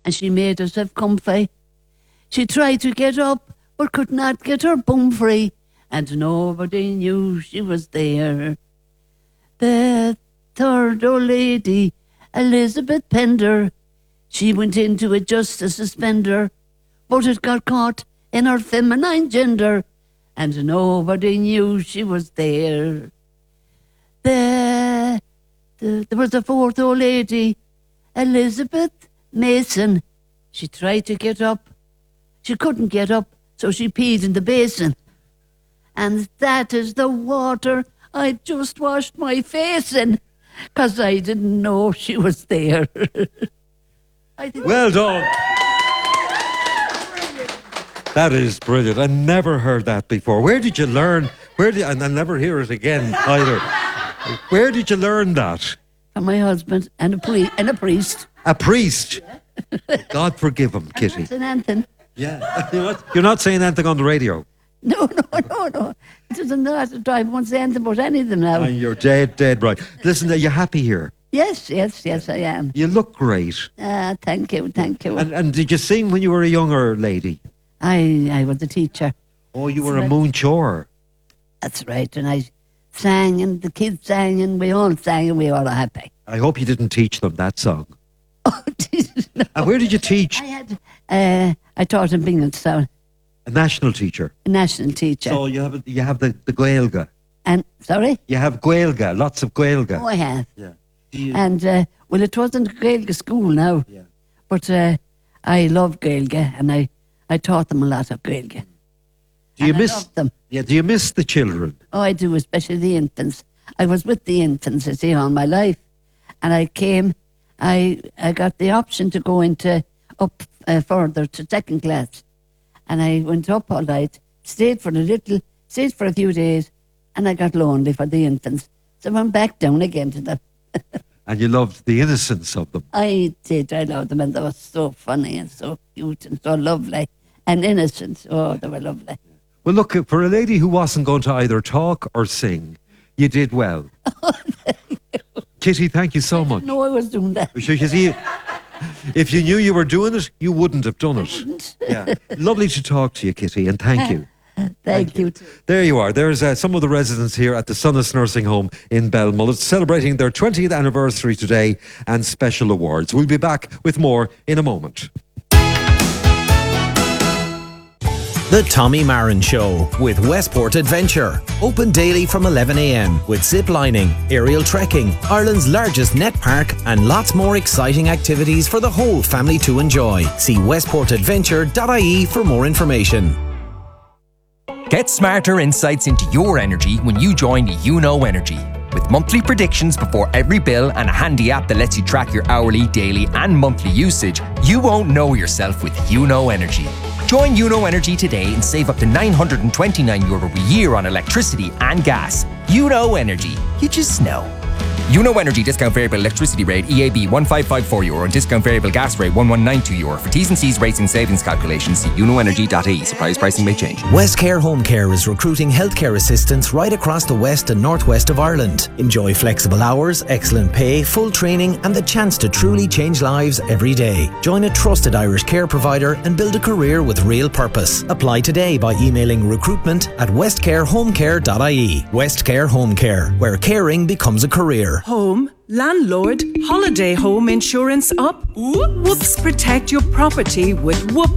and she made herself comfy. She tried to get up, but could not get her bum free, and nobody knew she was there. The third old lady, Elizabeth Pender, she went into it just to suspend her, but it got caught in her feminine gender, and nobody knew she was there. There was a fourth old lady, Elizabeth Mason. She tried to get up. She couldn't get up, so she peed in the basin. And that is the water I just washed my face in, 'cause I didn't know she was there. Well done. That is brilliant. I never heard that before. Where did you learn? And I'll never hear it again either. Where did you learn that? From my husband and a priest. A priest? God forgive him, Kitty. That's an anthem. Yeah. You're not saying anything on the radio? No. It doesn't know how to drive one say anything about any of them now. And you're dead right. Listen, are you happy here? Yes, I am. You look great. Thank you. And did you sing when you were a younger lady? I was a teacher. Oh, you were a moonchore. That's right, and I sang, and the kids sang, and we all sang, and we all were happy. I hope you didn't teach them that song. Oh, Jesus, no. And where did you teach? I taught in Binghamstown. A national teacher. A national teacher. So you have the Gaelga. And sorry? You have Gaelga, lots of Gaelga. Oh, I have. Yeah. And well, it wasn't a Gaelga school now. Yeah. But I love Gaelga, and I taught them a lot of Gaelga. Do you miss them? Yeah. Do you miss the children? Oh, I do, especially the infants. I was with the infants, I see, all my life, and I came. I got the option to go up further to second class, and I went up all night, stayed for a few days, and I got lonely for the infants, so I went back down again to them. And you loved the innocence of them. I did. I loved them, and they were so funny and so cute and so lovely and innocent. Oh, they were lovely. Well, look, for a lady who wasn't going to either talk or sing, you did well. Oh, thank you. Kitty, thank you so much. No, I was doing that. You see, if you knew you were doing it, you wouldn't have done it. Yeah. Lovely to talk to you, Kitty, and thank you. Thank you. There you are. There's some of the residents here at the Sunnis Nursing Home in Belmullet celebrating their 20th anniversary today and special awards. We'll be back with more in a moment. The Tommy Marin Show with Westport Adventure. Open daily from 11 a.m. with zip lining, aerial trekking, Ireland's largest net park, and lots more exciting activities for the whole family to enjoy. See westportadventure.ie for more information. Get smarter insights into your energy when you join UNO Energy. With monthly predictions before every bill and a handy app that lets you track your hourly, daily and monthly usage, you won't know yourself with UNO Energy. Join UNO Energy today and save up to €929 a year on electricity and gas. UNO Energy. You just know. UNO Energy discount variable electricity rate EAB €1554 and discount variable gas rate €1192. For T's and C's rates and savings calculations, see unoenergy.ie. Surprise pricing may change. Westcare Home Care is recruiting healthcare assistants right across the west and northwest of Ireland. Enjoy flexible hours, excellent pay, full training and the chance to truly change lives every day. Join a trusted Irish care provider and build a career with real purpose. Apply today by emailing recruitment@westcarehomecare.ie. Westcare Home Care, where caring becomes a career. Home, landlord, holiday home insurance up? Whoops, protect your property with Whoops